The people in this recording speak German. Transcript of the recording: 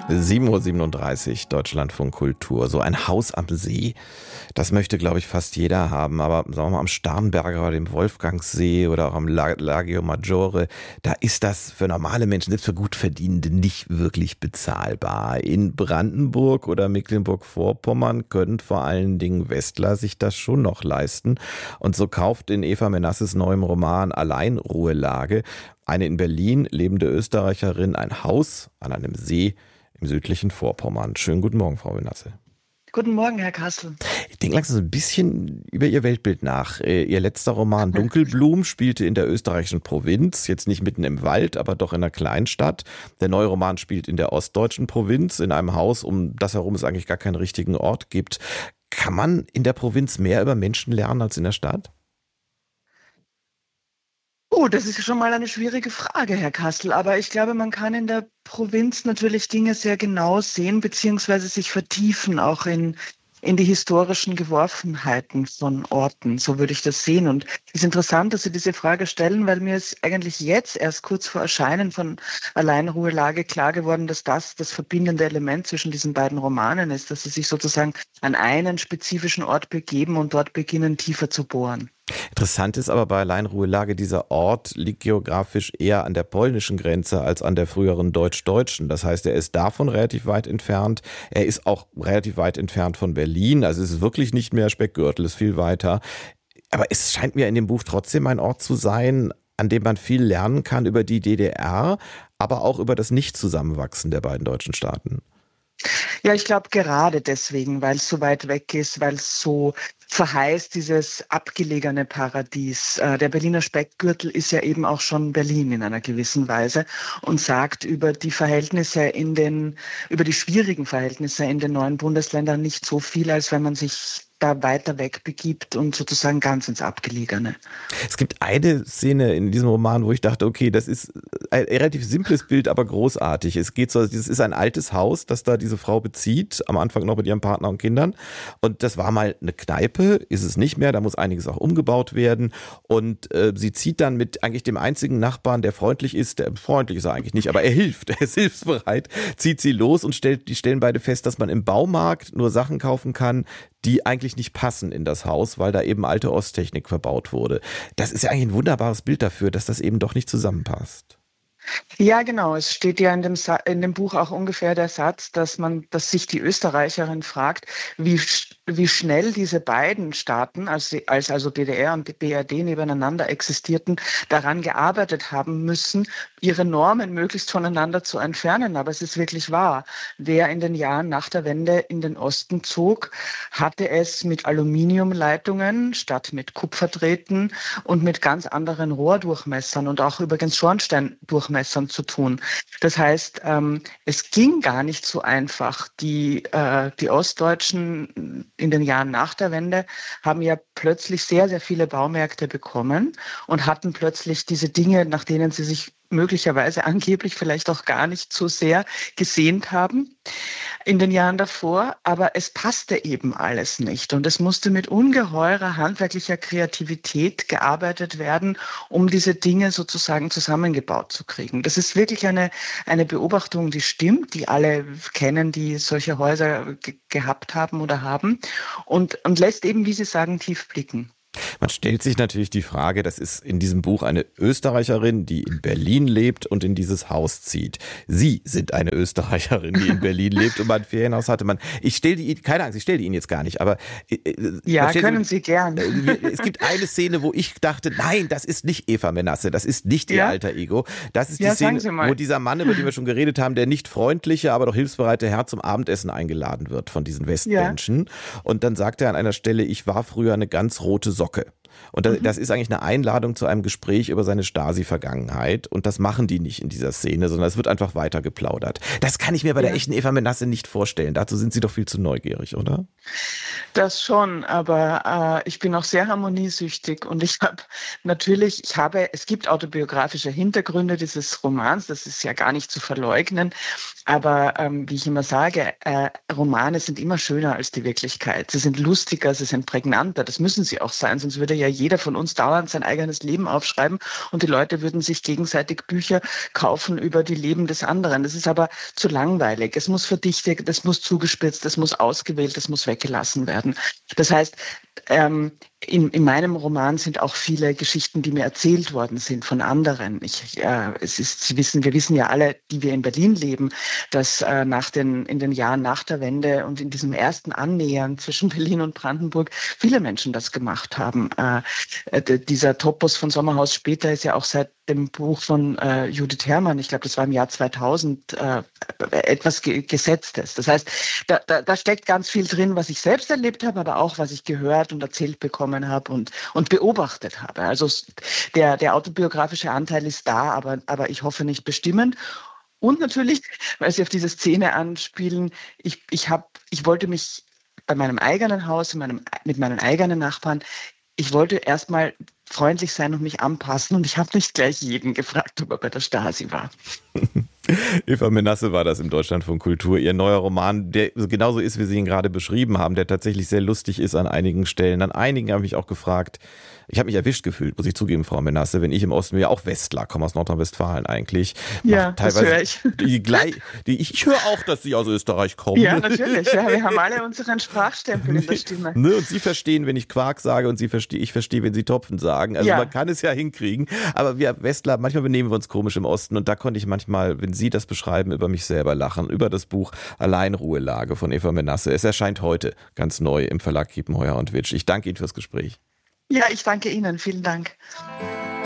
7:37 Uhr, Deutschlandfunk Kultur. So ein Haus am See, das möchte, glaube ich, fast jeder haben. Aber sagen wir mal, am Starnberger oder dem Wolfgangsee oder auch am Lago Maggiore, da ist das für normale Menschen, selbst für Gutverdienende, nicht wirklich bezahlbar. In Brandenburg oder Mecklenburg-Vorpommern können vor allen Dingen Westler sich das schon noch leisten. Und so kauft in Eva Menasses neuem Roman Alleinruhelage eine in Berlin lebende Österreicherin ein Haus an einem See im südlichen Vorpommern. Schönen guten Morgen, Frau Menasse. Guten Morgen, Herr Kastel. Ich denke langsam so ein bisschen über Ihr Weltbild nach. Ihr letzter Roman Dunkelblumen spielte in der österreichischen Provinz, jetzt nicht mitten im Wald, aber doch in einer Kleinstadt. Der neue Roman spielt in der ostdeutschen Provinz, in einem Haus, um das herum es eigentlich gar keinen richtigen Ort gibt. Kann man in der Provinz mehr über Menschen lernen als in der Stadt? Oh, das ist schon mal eine schwierige Frage, Herr Kastel. Aber ich glaube, man kann in der Provinz natürlich Dinge sehr genau sehen, beziehungsweise sich vertiefen, auch in die historischen Geworfenheiten von Orten. So würde ich das sehen. Und es ist interessant, dass Sie diese Frage stellen, weil mir ist eigentlich jetzt erst kurz vor Erscheinen von Alleinruhelage klar geworden, dass das verbindende Element zwischen diesen beiden Romanen ist, dass sie sich sozusagen an einen spezifischen Ort begeben und dort beginnen, tiefer zu bohren. Interessant ist aber bei Alleinruhelage, dieser Ort liegt geografisch eher an der polnischen Grenze als an der früheren deutsch-deutschen. Das heißt, er ist davon relativ weit entfernt. Er ist auch relativ weit entfernt von Berlin. Also es ist wirklich nicht mehr Speckgürtel, es ist viel weiter. Aber es scheint mir in dem Buch trotzdem ein Ort zu sein, an dem man viel lernen kann über die DDR, aber auch über das Nicht-Zusammenwachsen der beiden deutschen Staaten. Ja, ich glaube gerade deswegen, weil es so weit weg ist, weil es so verheißt, dieses abgelegene Paradies. Der Berliner Speckgürtel ist ja eben auch schon Berlin in einer gewissen Weise und sagt über die Verhältnisse über die schwierigen Verhältnisse in den neuen Bundesländern nicht so viel, als wenn man sich da weiter weg begibt und sozusagen ganz ins Abgelegene. Es gibt eine Szene in diesem Roman, wo ich dachte, okay, das ist ein relativ simples Bild, aber großartig. Es geht so, es ist ein altes Haus, das da diese Frau bezieht, am Anfang noch mit ihrem Partner und Kindern. Und das war mal eine Kneipe, ist es nicht mehr, da muss einiges auch umgebaut werden. Und sie zieht dann mit eigentlich dem einzigen Nachbarn, der freundlich ist freundlich ist er eigentlich nicht, aber er hilft, er ist hilfsbereit, zieht sie los und die stellen beide fest, dass man im Baumarkt nur Sachen kaufen kann, die eigentlich nicht passen in das Haus, weil da eben alte Osttechnik verbaut wurde. Das ist ja eigentlich ein wunderbares Bild dafür, dass das eben doch nicht zusammenpasst. Ja, genau. Es steht ja in dem Buch auch ungefähr der Satz, dass sich die Österreicherin fragt, wie schnell diese beiden Staaten, als also DDR und die BRD nebeneinander existierten, daran gearbeitet haben müssen, ihre Normen möglichst voneinander zu entfernen. Aber es ist wirklich wahr. Wer in den Jahren nach der Wende in den Osten zog, hatte es mit Aluminiumleitungen statt mit Kupferdrähten und mit ganz anderen Rohrdurchmessern und auch übrigens Schornsteindurchmessern zu tun. Das heißt, es ging gar nicht so einfach. Die Ostdeutschen in den Jahren nach der Wende haben ja plötzlich sehr, sehr viele Baumärkte bekommen und hatten plötzlich diese Dinge, nach denen sie sich möglicherweise angeblich vielleicht auch gar nicht so sehr gesehnt haben in den Jahren davor, aber es passte eben alles nicht und es musste mit ungeheurer handwerklicher Kreativität gearbeitet werden, um diese Dinge sozusagen zusammengebaut zu kriegen. Das ist wirklich eine Beobachtung, die stimmt, die alle kennen, die solche Häuser gehabt haben oder haben und lässt eben, wie Sie sagen, tief blicken. Man stellt sich natürlich die Frage, das ist in diesem Buch eine Österreicherin, die in Berlin lebt und in dieses Haus zieht. Sie sind eine Österreicherin, die in Berlin lebt und ein Ferienhaus hatte. Keine Angst, ich stelle die Ihnen jetzt gar nicht, aber ja, können Sie gern. Es gibt eine Szene, wo ich dachte, nein, das ist nicht Eva Menasse, das ist nicht ihr alter Ego. Das ist die Szene, wo dieser Mann, über den wir schon geredet haben, der nicht freundliche, aber doch hilfsbereite Herr zum Abendessen eingeladen wird von diesen Westmenschen. Ja. Und dann sagt er an einer Stelle, ich war früher eine ganz rote Socke. Und das ist eigentlich eine Einladung zu einem Gespräch über seine Stasi-Vergangenheit. Und das machen die nicht in dieser Szene, sondern es wird einfach weiter geplaudert. Das kann ich mir bei der echten Eva Menasse nicht vorstellen. Dazu sind Sie doch viel zu neugierig, oder? Das schon, aber ich bin auch sehr harmoniesüchtig und es gibt autobiografische Hintergründe dieses Romans, das ist ja gar nicht zu verleugnen, aber wie ich immer sage, Romane sind immer schöner als die Wirklichkeit. Sie sind lustiger, sie sind prägnanter, das müssen sie auch sein. sein, sonst würde ja jeder von uns dauernd sein eigenes Leben aufschreiben und die Leute würden sich gegenseitig Bücher kaufen über die Leben des anderen. Das ist aber zu langweilig. Es muss verdichtet, es muss zugespitzt, es muss ausgewählt, es muss weggelassen werden. Das heißt, in meinem Roman sind auch viele Geschichten, die mir erzählt worden sind von anderen. Wir wissen ja alle, die wir in Berlin leben, dass in den Jahren nach der Wende und in diesem ersten Annähern zwischen Berlin und Brandenburg viele Menschen das gemacht haben. Dieser Topos von Sommerhaus später ist ja auch seit dem Buch von Judith Herrmann, ich glaube, das war im Jahr 2000, etwas Gesetztes. Das heißt, da steckt ganz viel drin, was ich selbst erlebt habe, aber auch, was ich gehört und erzählt bekommen habe und beobachtet habe. Also der autobiografische Anteil ist da, aber ich hoffe nicht bestimmend. Und natürlich, weil Sie auf diese Szene anspielen, ich wollte mich bei meinem eigenen Haus, mit meinen eigenen Nachbarn, ich wollte erstmal freundlich sein und mich anpassen und ich habe nicht gleich jeden gefragt, ob er bei der Stasi war. Eva Menasse war das im Deutschlandfunk Kultur. Ihr neuer Roman, der genauso ist, wie Sie ihn gerade beschrieben haben, der tatsächlich sehr lustig ist an einigen Stellen. An einigen habe ich mich auch gefragt, ich habe mich erwischt gefühlt, muss ich zugeben, Frau Menasse, wenn ich im Osten, ja auch Westler, komme aus Nordrhein-Westfalen eigentlich. Ja, das höre ich. Ich höre auch, dass Sie aus Österreich kommen. Ja, natürlich. Ja, wir haben alle unseren Sprachstempel in der Stimme. Ne, und Sie verstehen, wenn ich Quark sage und ich verstehe, wenn Sie Topfen sagen. Also man kann es ja hinkriegen. Aber wir Westler, manchmal benehmen wir uns komisch im Osten und da konnte ich manchmal, wenn Sie das beschreiben, über mich selber lachen. Über das Buch Alleinruhelage von Eva Menasse. Es erscheint heute ganz neu im Verlag Kiepenheuer & Witsch. Ich danke Ihnen fürs Gespräch. Ja, ich danke Ihnen. Vielen Dank.